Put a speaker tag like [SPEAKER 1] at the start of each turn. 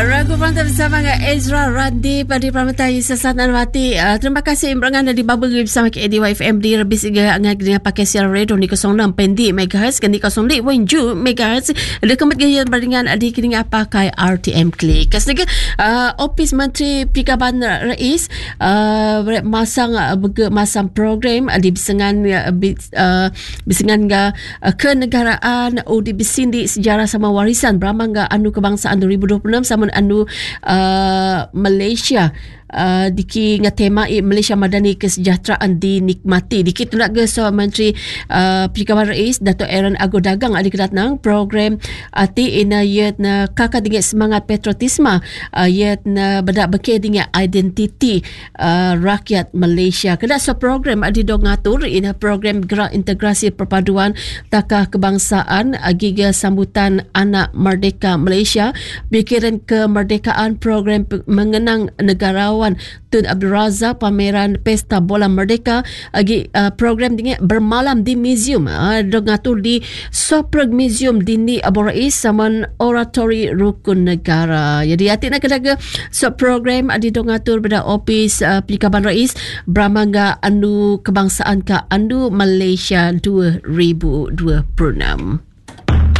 [SPEAKER 1] Ragu Pantau bersama dengan Ezra Randi pada Pramatai Sesanan Wati. Terima kasih berangan dari Bubble bersama KDYFM di Rebis dengan pakai siaran radio ni 06 pendi MHz kan di 05 Wenju MHz. Ada kemat gaya beringan di kini pakai RTM Klik. Kasih Ofis Menteri Perikanan Rais masang program di bisengan kenegaraan di bisindi sejarah sama warisan beramang anu kebangsaan 2026 sama anu Malaysia diki ngatema Malaysia Madani kesejahteraan dinikmati dikit nak ke so Menteri Perikanan Rais Dato' Aaron Ago Dagang adik kedatang program ati ina yet na kakak dengan semangat patriotisme yet na bedak bekeh dengan identiti rakyat Malaysia kena so program adi dong ngatur ina program gerak integrasi perpaduan takah kebangsaan giga sambutan anak merdeka Malaysia pikiran kemerdekaan program mengenang negarawan Tun Abdul Razak pameran Pesta Bola Merdeka program dengan bermalam di museum dong ngatur di Sopreg Museum Dini Abu Rais sama Oratory Rukun Negara. Jadi hati nak kedaga so program adi dong ngatur pada Ofis Perikanan Rais Bramangga Andu Kebangsaan ka Andu Malaysia 2026.